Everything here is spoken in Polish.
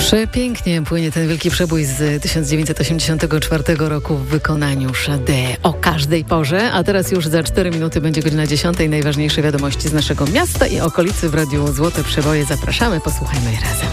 Przepięknie płynie ten wielki przebój z 1984 roku w wykonaniu Sade o każdej porze, a teraz już za 4 minuty będzie godzina 10. Najważniejsze wiadomości z naszego miasta i okolicy w Radiu Złote Przeboje. Zapraszamy, posłuchajmy je razem.